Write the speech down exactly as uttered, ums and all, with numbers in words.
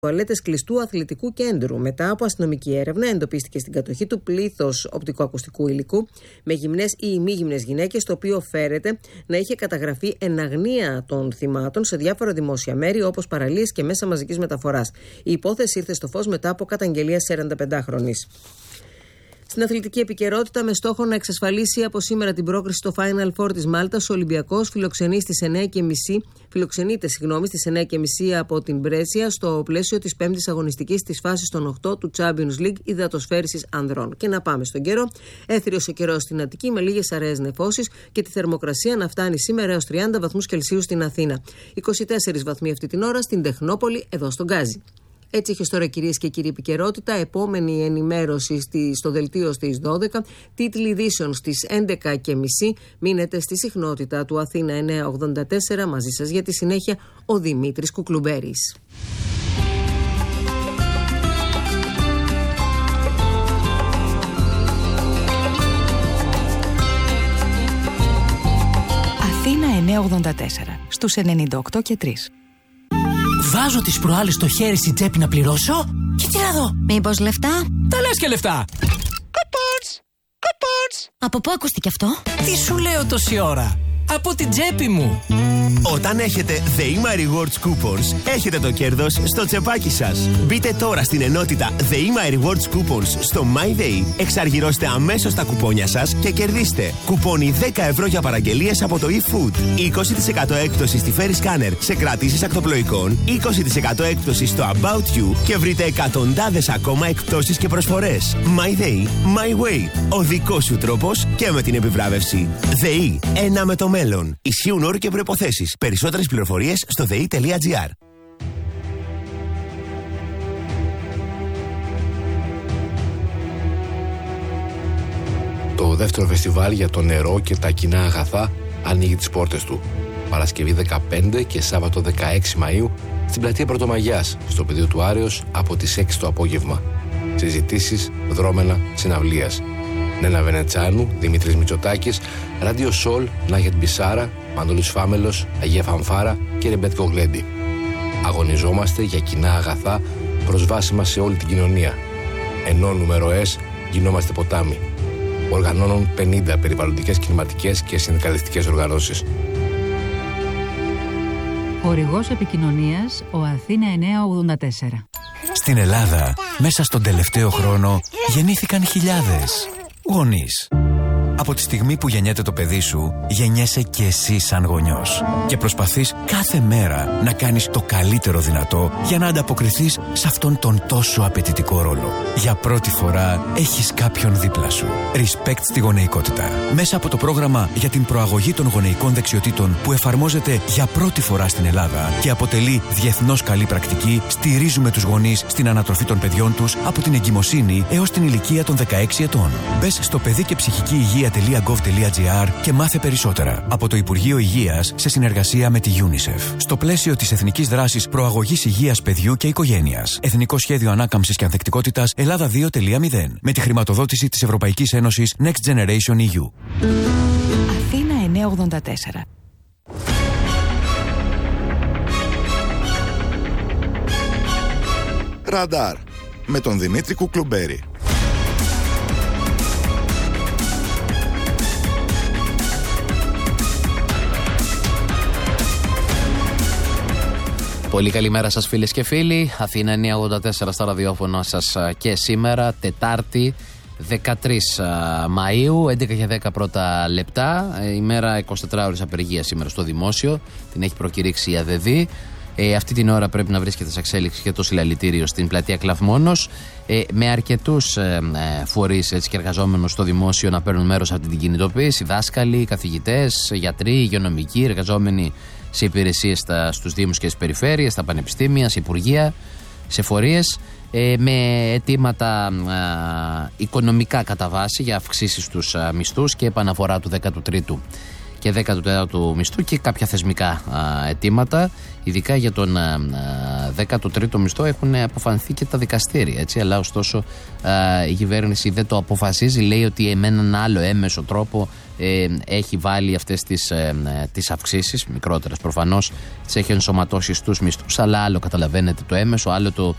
τουαλέτες κλειστού αθλητικού κέντρου. Μετά από αστυνομική έρευνα, εντοπίστηκε στην κατοχή του πλήθος οπτικοακουστικού υλικού με γυμνές ή ημίγυμνες γυναίκες, το οποίο φέρεται να είχε καταγραφεί εν αγνία των θυμάτων σε διάφορα δημόσια μέρη, όπως παραλίες και μέσα μαζικής μεταφοράς. Η υπόθεση ήρθε στο φως μετά από καταγγελία σαρανταπεντάχρονης. Στην αθλητική επικαιρότητα, με στόχο να εξασφαλίσει από σήμερα την πρόκριση στο Final Four της Μάλτας, ο Ολυμπιακός φιλοξενεί στις εννιά και μισή, φιλοξενείται συγγνώμη, στις εννιά και μισή από την Μπρέσια στο πλαίσιο της πέμπτης αγωνιστικής της φάσης των οκτώ του Champions League υδατοσφαίρισης ανδρών. Και να πάμε στον καιρό. Έθριος ο καιρός στην Αττική με λίγες αραιές νεφώσεις και τη θερμοκρασία να φτάνει σήμερα έως τριάντα βαθμούς Κελσίου στην Αθήνα. είκοσι τέσσερις βαθμοί αυτή την ώρα στην Τεχνόπολη, εδώ στον Γκάζι. Έτσι έχει τώρα, κυρίες και κύριοι, επικαιρότητα. Επόμενη ενημέρωση στη, στο δελτίο στις δώδεκα. Τίτλοι ειδήσεων στις έντεκα και μισή. Μείνετε στη συχνότητα του Αθήνα εννιακόσια ογδόντα τέσσερα. Μαζί σας για τη συνέχεια ο Δημήτρης Κουκλουμπέρης. Αθήνα εννιακόσια ογδόντα τέσσερα στους ενενήντα οκτώ και τρία. Βάζω τις προάλλες στο χέρι στην τσέπη να πληρώσω και τι να δω. Μήπως λεφτά? Τα λες και λεφτά. Coupons! Coupons! Από πού ακούστηκε αυτό? Τι σου λέω τόση ώρα? Από την τσέπη μου. Όταν έχετε ΔΕΗΜΑ Rewards Coupons, έχετε το κέρδος στο τσεπάκι σας. Μπείτε τώρα στην ενότητα ΔΕΗΜΑ Rewards Coupons στο MyDay, εξαργυρώστε αμέσως τα κουπόνια σας και κερδίστε κουπόνι δέκα ευρώ για παραγγελίες από το eFood, είκοσι τοις εκατό έκπτωση στη Ferry Scanner σε κρατήσεις ακτοπλοϊκών, είκοσι τοις εκατό έκπτωση στο About You και βρείτε εκατοντάδες ακόμα εκπτώσεις και προσφορές. MyDay, My Way. Ο δικός σου τρόπος και με την επιβράβευση. ΔΕΗ, ένα με το μέλλον. Ισχύουν όροι και προϋποθέσεις. Περισσότερες πληροφορίες στο δε ι τελεία τζι άρ. Το δεύτερο φεστιβάλ για το νερό και τα κοινά αγαθά ανοίγει τις πόρτες του. Παρασκευή δεκαπέντε και Σάββατο δεκαέξι Μαΐου στην πλατεία Πρωτομαγιάς, στο πεδίο του Άρεως, από τις έξι το απόγευμα. Συζητήσεις, δρόμενα, συναυλίας. Νένα Βενετσάνου, Δημήτρης Μητσοτάκης, Ράντιο Σολ, Νάγετ Μπισάρα, Μανώλης Φάμελος, Αγία Φανφάρα και Ρεμπέτ Κογλέντι. Αγωνιζόμαστε για κοινά αγαθά προσβάσιμα σε όλη την κοινωνία. Ενώ νούμεροες γινόμαστε ποτάμι. Οργανώνουν πενήντα περιβαλλοντικές, κλιματικές και συνδικαλιστικές οργανώσεις. Χορηγός επικοινωνίας ο Αθήνα εννιακόσια ογδόντα τέσσερα. Στην Ελλάδα, μέσα στον τελευταίο χρόνο, γεννήθηκαν χιλιάδες γονείς. Από τη στιγμή που γεννιέται το παιδί σου, γεννιέσαι και εσύ σαν γονιός. Και προσπαθείς κάθε μέρα να κάνεις το καλύτερο δυνατό για να ανταποκριθείς σε αυτόν τον τόσο απαιτητικό ρόλο. Για πρώτη φορά έχεις κάποιον δίπλα σου. Respect στη γονεϊκότητα. Μέσα από το πρόγραμμα για την προαγωγή των γονεϊκών δεξιοτήτων που εφαρμόζεται για πρώτη φορά στην Ελλάδα και αποτελεί διεθνώς καλή πρακτική, στηρίζουμε τους γονείς στην ανατροφή των παιδιών τους από την εγκυμοσύνη έως την ηλικία των δεκαέξι ετών. Μπες στο παιδί και ψυχική υγεία τελεία γκοβ τελεία τζι άρ και μάθε περισσότερα από το Υπουργείο Υγείας σε συνεργασία με τη UNICEF. Στο πλαίσιο της Εθνικής Δράσης Προαγωγής Υγείας Παιδιού και Οικογένειας. Εθνικό Σχέδιο Ανάκαμψης και Ανθεκτικότητας Ελλάδα δύο τελεία μηδέν. Με τη χρηματοδότηση της Ευρωπαϊκής Ένωσης Next Generation ι γιου. Αθήνα εννιακόσια ογδόντα τέσσερα. Ραντάρ με τον Δημήτρη Κουκλουμπέρη. Πολύ καλημέρα σας φίλες και φίλοι. Αθήνα εννιακόσια ογδόντα τέσσερα στα ραδιόφωνα σας και σήμερα, Τετάρτη δεκατρείς Μαΐου, έντεκα και δέκα πρώτα λεπτά. Ημέρα είκοσι τέσσερις ώρες απεργία σήμερα στο δημόσιο. Την έχει προκηρύξει η ΑΔΕΔ. Ε, αυτή την ώρα πρέπει να βρίσκεται σε εξέλιξη και το συλλαλητήριο στην πλατεία Κλαυμόνος. Ε, με αρκετούς ε, ε, φορείς έτσι, και εργαζόμενους στο δημόσιο να παίρνουν μέρος σε αυτή την κινητοποίηση. Δάσκαλοι, καθηγητές, γιατροί, υγειονομικοί, εργαζόμενοι σε υπηρεσίες στα, στους Δήμους και στις περιφέρειες, στα πανεπιστήμια, σε υπουργεία, σε φορείες, ε, με αιτήματα ε, οικονομικά κατά βάση για αυξήσεις στους ε, μισθούς και επαναφορά του δέκατου τρίτου και δέκατου τέταρτου μισθού και κάποια θεσμικά α, αιτήματα. Ειδικά για τον α, δέκατο τρίτο μισθό έχουν αποφανθεί και τα δικαστήρια. Έτσι, αλλά ωστόσο α, η κυβέρνηση δεν το αποφασίζει. Λέει ότι με έναν άλλο έμμεσο τρόπο ε, έχει βάλει αυτές τις, ε, τις αυξήσεις, μικρότερες προφανώς, τις έχει ενσωματώσει στους μισθούς. Αλλά άλλο καταλαβαίνετε το έμμεσο, άλλο το